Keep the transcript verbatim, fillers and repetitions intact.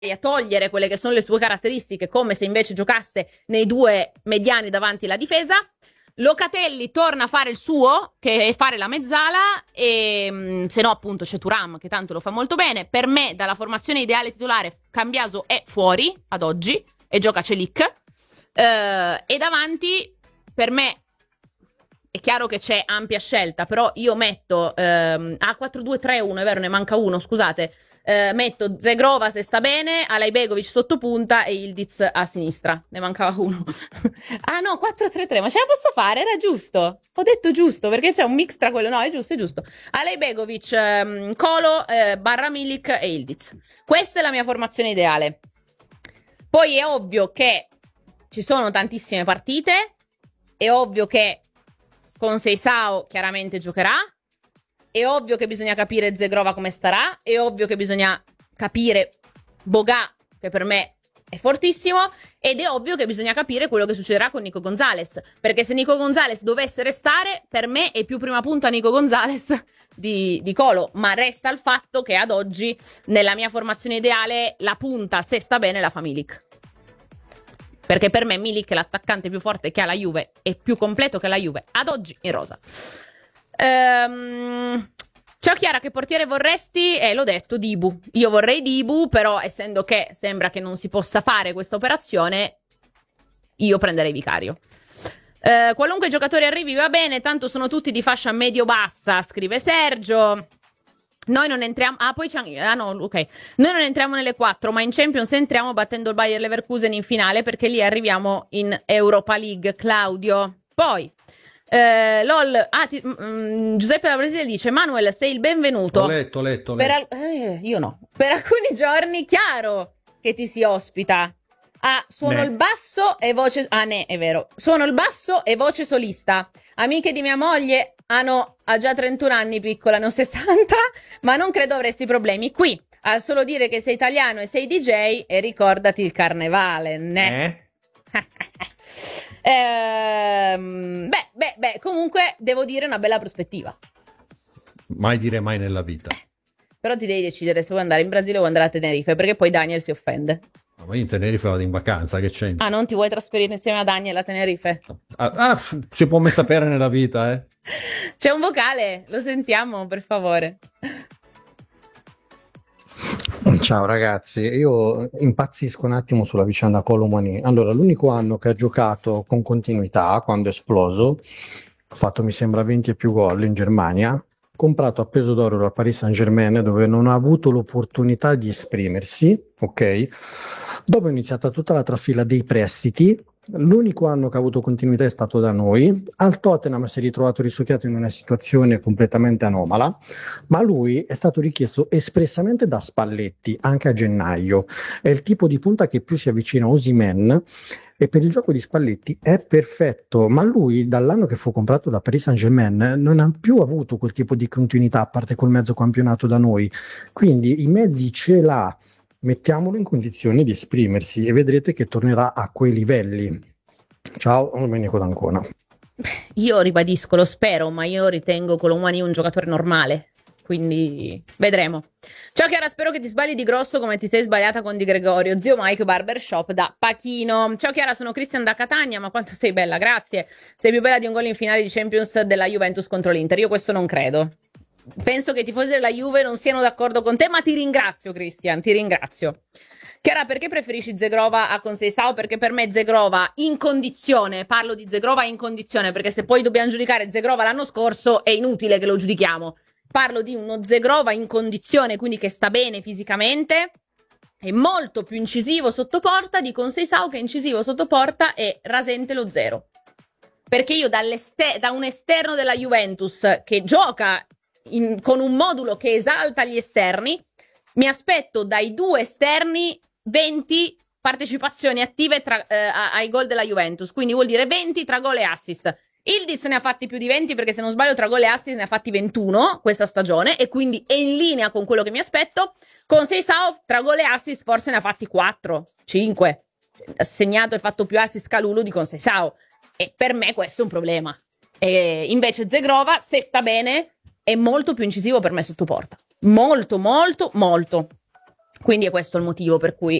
a togliere quelle che sono le sue caratteristiche, come se invece giocasse nei due mediani davanti alla difesa. Locatelli torna a fare il suo, che è fare la mezzala, e se no appunto c'è Thuram che tanto lo fa molto bene. Per me dalla formazione ideale titolare Cambiaso è fuori ad oggi e gioca Celik, eh, e davanti per me è chiaro che c'è ampia scelta, però io metto ehm, a quattro due tre uno, è vero, ne manca uno, scusate, eh, metto Zegrova se sta bene, Alajbegovic sotto punta e Ildiz a sinistra, ne mancava uno. Ah no, quattro tre tre, ma ce la posso fare? Era giusto, ho detto giusto, perché c'è un mix tra quello, no, è giusto, è giusto. Alajbegovic, ehm, Kolo, eh, barra Milik e Ildiz. Questa è la mia formazione ideale. Poi è ovvio che ci sono tantissime partite, è ovvio che con Seisao chiaramente giocherà, è ovvio che bisogna capire Zegrova come starà, è ovvio che bisogna capire Boga, che per me è fortissimo, ed è ovvio che bisogna capire quello che succederà con Nico Gonzalez, perché se Nico Gonzalez dovesse restare, per me è più prima punta Nico Gonzalez di, di Kolo, ma resta il fatto che ad oggi, nella mia formazione ideale, la punta, se sta bene, la fa Milik. Perché per me Milik è l'attaccante più forte che ha la Juve e più completo che ha la Juve ad oggi in rosa. Ehm, ciao Chiara, che portiere vorresti? Eh, l'ho detto, Dibu. Io vorrei Dibu, però essendo che sembra che non si possa fare questa operazione, io prenderei Vicario. Eh, qualunque giocatore arrivi va bene, tanto sono tutti di fascia medio-bassa, scrive Sergio. Noi non entriamo, ah poi c'è, ah no, ok, noi non entriamo nelle quattro, ma in Champions entriamo battendo il Bayer Leverkusen in finale, perché lì arriviamo in Europa League, Claudio. Poi eh, lol, ah, ti, mm, Giuseppe da Brasile dice: Manuel, sei il benvenuto. Ho letto, ho letto, ho letto. Per al- eh, io no, per alcuni giorni chiaro che ti si ospita. Ah, suono Ne. il basso e voce... Ah, ne, è vero. Suono il basso e voce solista. Amiche di mia moglie hanno ha già trentuno anni, piccola, non sessanta, ma non credo avresti problemi. Qui, a solo dire che sei italiano e sei D J, e ricordati il carnevale, ne? Eh? ehm, beh, beh, beh, comunque, devo dire una bella prospettiva. Mai dire mai nella vita. Eh, però ti devi decidere se vuoi andare in Brasile o vuoi andare a Tenerife, perché poi Daniel si offende. Ma io in Tenerife vado in vacanza, che c'entra? Ah, non ti vuoi trasferire insieme a Daniel a Tenerife? Ah, ah, si può mai sapere nella vita, eh? C'è un vocale, lo sentiamo, per favore. Ciao ragazzi, io impazzisco un attimo sulla vicenda Colomani. Allora, l'unico anno che ha giocato con continuità, quando è esploso, ha fatto mi sembra venti e più gol in Germania, comprato a peso d'oro dal Paris Saint-Germain, dove non ha avuto l'opportunità di esprimersi, ok? Dopo è iniziata tutta la trafila dei prestiti. L'unico anno che ha avuto continuità è stato da noi. Al Tottenham si è ritrovato risucchiato in una situazione completamente anomala, ma lui è stato richiesto espressamente da Spalletti anche a gennaio. È il tipo di punta che più si avvicina a Osimhen, e per il gioco di Spalletti è perfetto, ma lui dall'anno che fu comprato da Paris Saint-Germain non ha più avuto quel tipo di continuità, a parte col mezzo campionato da noi. Quindi i mezzi ce l'ha. Mettiamolo in condizioni di esprimersi e vedrete che tornerà a quei livelli. Ciao, Domenico d'Ancona. Io ribadisco, lo spero, ma io ritengo Colomani un giocatore normale, quindi vedremo. Ciao Chiara, spero che ti sbagli di grosso come ti sei sbagliata con Di Gregorio. Zio Mike Barbershop da Pachino. Ciao Chiara, sono Cristian da Catania, ma quanto sei bella, grazie. Sei più bella di un gol in finale di Champions della Juventus contro l'Inter, io questo non credo. Penso che i tifosi della Juve non siano d'accordo con te, ma ti ringrazio Cristian, ti ringrazio. Chiara, perché preferisci Zegrova a Conceição? Perché per me Zegrova in condizione, parlo di Zegrova in condizione, perché se poi dobbiamo giudicare Zegrova l'anno scorso è inutile che lo giudichiamo. Parlo di uno Zegrova in condizione, quindi che sta bene fisicamente, è molto più incisivo sotto porta di Conceição, che è incisivo sotto porta e rasente lo zero. Perché io da un esterno della Juventus che gioca in, con un modulo che esalta gli esterni, mi aspetto dai due esterni venti partecipazioni attive tra, eh, ai gol della Juventus, quindi vuol dire venti tra gol e assist. Ildiz ne ha fatti più di venti, perché se non sbaglio tra gol e assist ne ha fatti ventuno questa stagione, e quindi è in linea con quello che mi aspetto. Conceição tra gol e assist forse ne ha fatti quattro, cinque, ha segnato e fatto più assist Calulu di Conceição, e per me questo è un problema. E invece Zegrova, se sta bene, è molto più incisivo per me sotto porta. Molto, molto, molto. Quindi è questo il motivo per cui